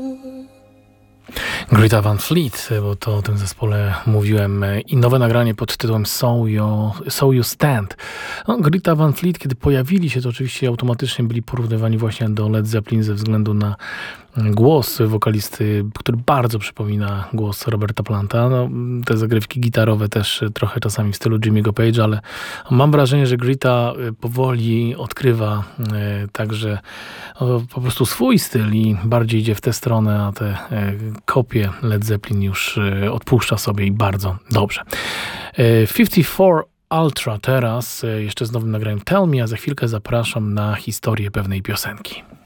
Greta Van Fleet, bo to o tym zespole mówiłem, i nowe nagranie pod tytułem So You Stand. No, Greta Van Fleet, kiedy pojawili się, to oczywiście automatycznie byli porównywani właśnie do Led Zeppelin ze względu na głos wokalisty, który bardzo przypomina głos Roberta Planta. No, te zagrywki gitarowe też trochę czasami w stylu Jimmy'ego Page'a, ale mam wrażenie, że Greta powoli odkrywa także po prostu swój styl i bardziej idzie w tę stronę, a te kopie Led Zeppelin już odpuszcza sobie i bardzo dobrze. 54 Ultra teraz, jeszcze z nowym nagraniem Tell Me, a za chwilkę zapraszam na historię pewnej piosenki.